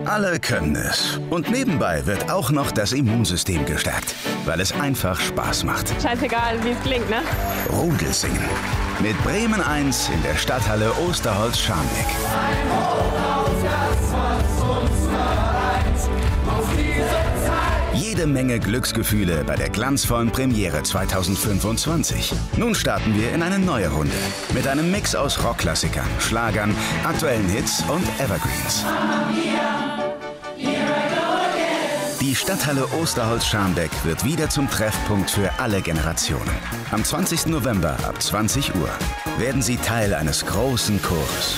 Alle können es. Und nebenbei wird auch noch das Immunsystem gestärkt, weil es einfach Spaß macht. Scheißegal, wie es klingt, ne? Rudelsingen. Mit Bremen 1 in der Stadthalle Osterholz-Scharmbeck. Jede Menge Glücksgefühle bei der glanzvollen Premiere 2025. Nun starten wir in eine neue Runde. Mit einem Mix aus Rockklassikern, Schlagern, aktuellen Hits und Evergreens. Die Stadthalle Osterholz-Scharmbeck wird wieder zum Treffpunkt für alle Generationen. Am 20. November ab 20 Uhr werden Sie Teil eines großen Chores.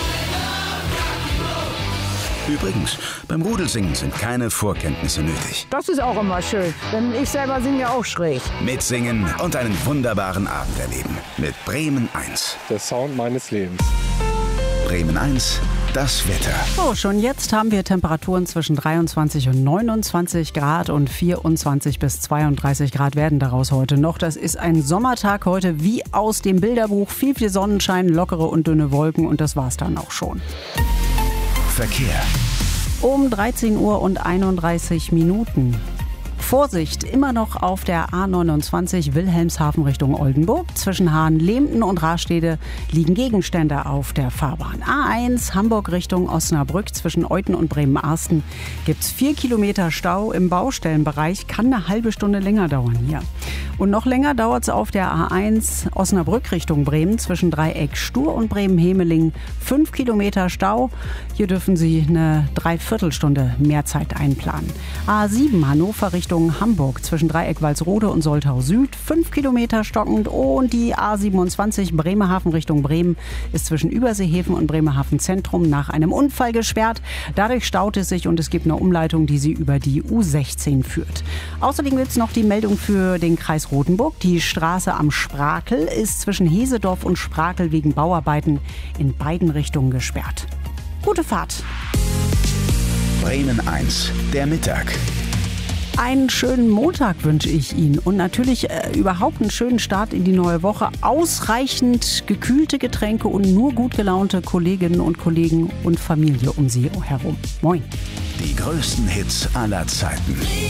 Übrigens, beim Rudelsingen sind keine Vorkenntnisse nötig. Das ist auch immer schön, denn ich selber singe ja auch schräg. Mitsingen und einen wunderbaren Abend erleben mit Bremen 1. Der Sound meines Lebens. Bremen 1, das Wetter. So, schon jetzt haben wir Temperaturen zwischen 23 und 29 Grad und 24 bis 32 Grad werden daraus heute noch. Das ist ein Sommertag heute wie aus dem Bilderbuch. Viel Sonnenschein, lockere und dünne Wolken und das war's dann auch schon. Verkehr. Um 13 Uhr und 31 Minuten. Vorsicht, immer noch auf der A29 Wilhelmshaven Richtung Oldenburg. Zwischen Hahnlehmten und Rastede liegen Gegenstände auf der Fahrbahn. A1 Hamburg Richtung Osnabrück zwischen Euten und Bremen-Arsten gibt es 4 Kilometer Stau im Baustellenbereich. Kann eine halbe Stunde länger dauern hier. Und noch länger dauert es auf der A1 Osnabrück Richtung Bremen zwischen Dreieck Stur und Bremen-Hemeling. 5 Kilometer Stau. Hier dürfen Sie eine Dreiviertelstunde mehr Zeit einplanen. A7 Hannover Richtung Hamburg zwischen Dreieck Walsrode und Soltau Süd. 5 Kilometer stockend. Und die A27 Bremerhaven Richtung Bremen ist zwischen Überseehäfen und Bremerhaven Zentrum nach einem Unfall gesperrt. Dadurch staut es sich und es gibt eine Umleitung, die Sie über die U16 führt. Außerdem gibt es noch die Meldung für den Kreis Rothenburg. Die Straße am Sprakel ist zwischen Hesedorf und Sprakel wegen Bauarbeiten in beiden Richtungen gesperrt. Gute Fahrt. Bremen 1, der Mittag. Einen schönen Montag wünsche ich Ihnen und natürlich überhaupt einen schönen Start in die neue Woche. Ausreichend gekühlte Getränke und nur gut gelaunte Kolleginnen und Kollegen und Familie um Sie herum. Moin. Die größten Hits aller Zeiten.